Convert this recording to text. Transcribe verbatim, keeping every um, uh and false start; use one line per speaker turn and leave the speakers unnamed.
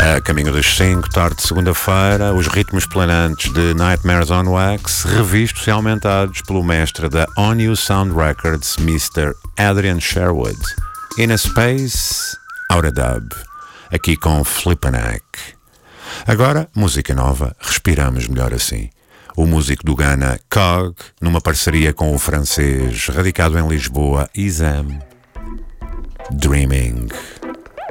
A caminho dos cinco, tarde de segunda-feira, os ritmos planantes de Nightmares on Wax, revistos e aumentados pelo mestre da On You Sound Records, mister Adrian Sherwood. In a Space, Out a Dub, aqui com Flipanek. Agora, música nova, respiramos melhor assim. O músico do Ghana, Cog, numa parceria com o francês radicado em Lisboa, Izam, Dreaming.